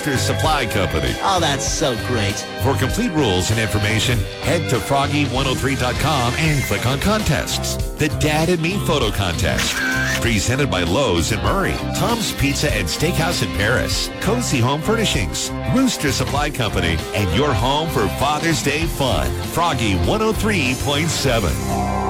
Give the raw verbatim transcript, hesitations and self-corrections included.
Rooster Supply Company. Oh, that's so great. For complete rules and information, head to froggy one oh three dot com and click on contests. The Dad and Me Photo Contest. Presented by Lowe's in Murray, Tom's Pizza and Steakhouse in Paris, Cozy Home Furnishings, Rooster Supply Company, and your home for Father's Day fun. Froggy one oh three point seven.